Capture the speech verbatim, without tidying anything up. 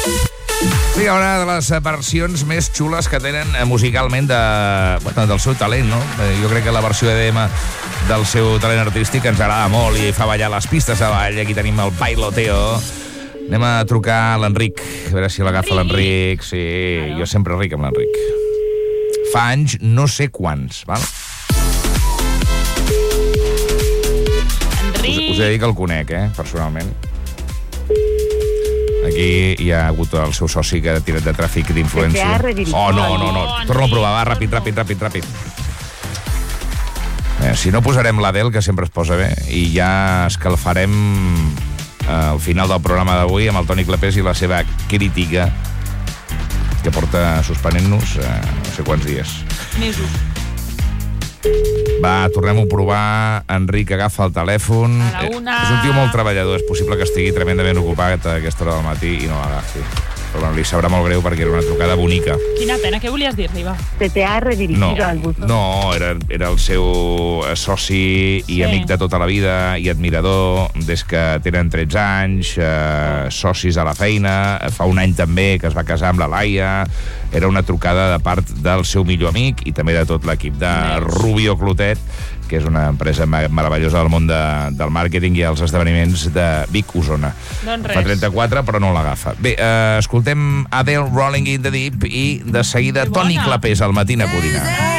Sí, una de les versions més xules que tenen musicalment de, bueno, del seu talent, no? Jo crec que la versió E D M del seu talent artístic ens agrada molt i fa ballar les pistes de ball. Aquí tenim el bailoteo. Anem a trucar a l'Enric, a veure si l'agafa l'Enric. Sí, jo sempre ric amb l'Enric. Fa anys, no sé quants, val? Us, us he de dir que el conec, eh, personalment. Aquí hi ha hagut el seu soci que ha tirat de tràfic d'influència. Oh, no, no, no. Torno a provar, va, ràpid, ràpid, ràpid, ràpid. Eh, si no, posarem l'Adel, que sempre es posa bé, i ja escalfarem eh, al final del programa d'avui amb el Toni Clapés i la seva crítica que porta suspenent-nos eh, no sé quants dies. Mesos. Va, tornem-ho a provar. Enric agafa el telèfon. A la una. És un tio molt treballador. És possible que estigui tremendament ocupat a aquesta hora del matí i no l'agafi. Però bueno, li sabrà molt greu perquè era una trucada bonica. Quina pena. Què volies dir-li, va? Se te ha redirigido no, al buzón. No, era, era el seu soci i sí. amic de tota la vida i admirador des que tenen tretze anys, eh, socis a la feina. Fa un any també que es va casar amb la Laia. Era una trucada de part del seu millor amic i també de tot l'equip de Rubio Clotet, que és una empresa meravellosa del món de, del màrqueting i els esdeveniments de Vic, Osona. Doncs res. Fa trenta-quatre, però no l'agafa. Bé, eh, escoltem Adele, Rolling in the Deep, i de seguida Toni Clapés al Matina Codina.